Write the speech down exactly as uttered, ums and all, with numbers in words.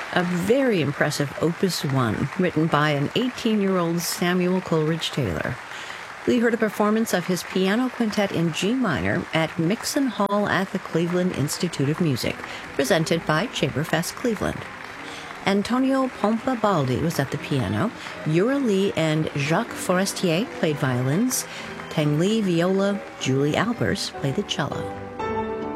A very impressive Opus one, written by an eighteen-year-old Samuel Coleridge Taylor. We heard a performance of his piano quintet in G minor at Mixon Hall at the Cleveland Institute of Music, presented by Chamberfest Cleveland. Antonio Pompa-Baldi was at the piano, Yura Lee and Jacques Forestier played violins, Tang Li viola, Julie Albers played the cello.